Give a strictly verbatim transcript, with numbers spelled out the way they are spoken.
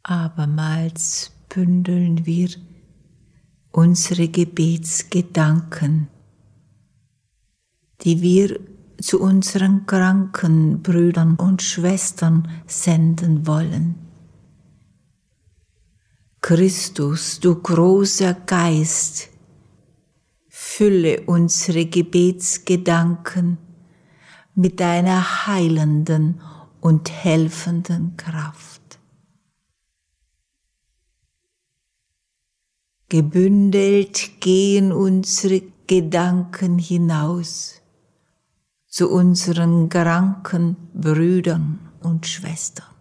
Abermals bündeln wir unsere Gebetsgedanken, die wir zu unseren kranken Brüdern und Schwestern senden wollen. Christus, du großer Geist, fülle unsere Gebetsgedanken mit deiner heilenden und helfenden Kraft. Gebündelt gehen unsere Gedanken hinaus zu unseren kranken Brüdern und Schwestern.